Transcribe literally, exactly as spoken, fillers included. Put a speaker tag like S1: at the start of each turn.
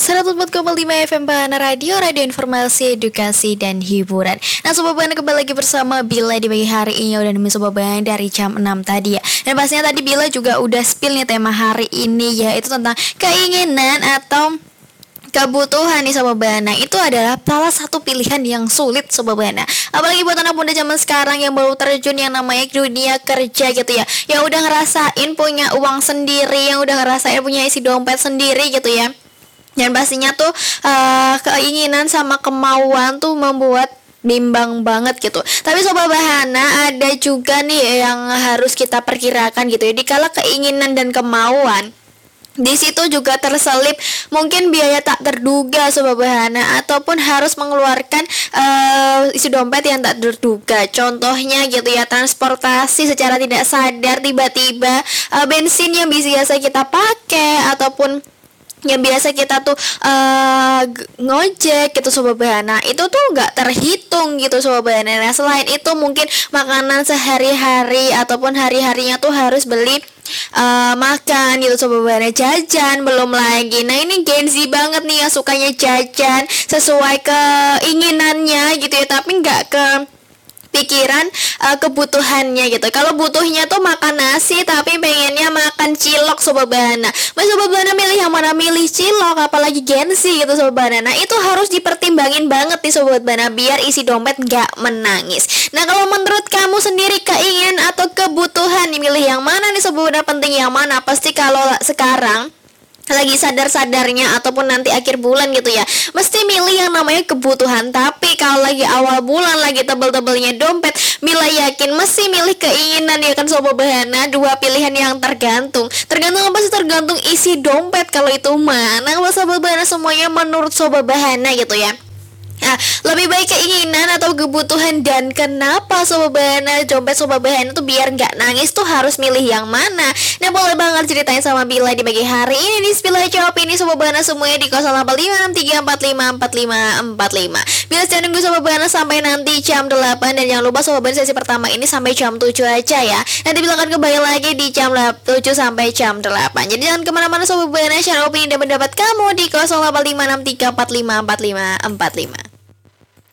S1: seratus empat koma lima F M Bahana Radio, radio informasi, edukasi, dan hiburan. Nah Sobat Bahana, kembali lagi bersama Bila di pagi hari ini. Udah nemenin Sobat Bahana dari jam enam tadi ya. Dan pastinya tadi Bila juga udah spill nih tema hari ini, yaitu tentang keinginan atau kebutuhan nih Sobat Bahana. Itu adalah salah satu pilihan yang sulit Sobat Bahana, apalagi buat anak muda zaman sekarang yang baru terjun yang namanya dunia kerja gitu ya, yang udah ngerasain punya uang sendiri, yang udah ngerasain punya isi dompet sendiri gitu ya. Dan pastinya tuh uh, keinginan sama kemauan tuh membuat bimbang banget gitu. Tapi Sobat Bahana, ada juga nih yang harus kita perkirakan gitu ya. Dikala keinginan dan kemauan, di situ juga terselip mungkin biaya tak terduga Sobat Bahana, ataupun harus mengeluarkan uh, isi dompet yang tak terduga. Contohnya gitu ya, transportasi secara tidak sadar, tiba-tiba uh, bensin yang biasa kita pakai, ataupun yang biasa kita tuh uh, ngojek gitu Sobat Bahana, itu tuh nggak terhitung gitu Sobat Bahana. Nah selain itu mungkin makanan sehari-hari ataupun hari-harinya tuh harus beli uh, makan gitu Sobat Bahana, jajan belum lagi. Nah ini Gen Z banget nih ya, sukanya jajan sesuai keinginannya gitu ya, tapi nggak ke pikiran uh, kebutuhannya gitu. Kalau butuhnya tuh makan nasi, tapi pengennya makan cilok Sobat Bahana. Mas Sobat Bahana milih yang mana? Milih cilok, apalagi Gen Z gitu Sobat Bahana. Nah itu harus dipertimbangin banget nih Sobat Bahana, biar isi dompet gak menangis. Nah kalau menurut kamu sendiri, keinginan atau kebutuhan, milih yang mana nih Sobat Bahana? Penting yang mana? Pasti kalau sekarang lagi sadar-sadarnya ataupun nanti akhir bulan gitu ya, mesti milih yang namanya kebutuhan. Tapi kalau lagi awal bulan, lagi tebel-tebelnya dompet, Mila yakin mesti milih keinginan ya kan Sobat Bahana. Dua pilihan yang tergantung. Tergantung apa sih? Tergantung isi dompet. Kalau itu mana Sobat Bahana, semuanya menurut Sobat Bahana gitu ya. Nah, lebih baik keinginan atau kebutuhan, dan kenapa Sobat Bahana? Dompet Sobat Bahana tuh biar nggak nangis tuh harus milih yang mana? Nah boleh banget ceritain sama Bila di pagi hari ini di Bila Jawab ini Sobat Bahana semuanya di nol delapan lima enam tiga empat lima empat lima empat lima. Bila jangan nunggu Sobat Bahana sampai nanti jam delapan, dan jangan lupa Sobat Bahana sesi pertama ini sampai jam tujuh aja ya. Nanti Bila akan kembali lagi di jam tujuh sampai jam delapan. Jadi jangan kemana-mana Sobat Bahana, share opini dan pendapat kamu di nol delapan lima enam tiga empat lima empat lima empat lima.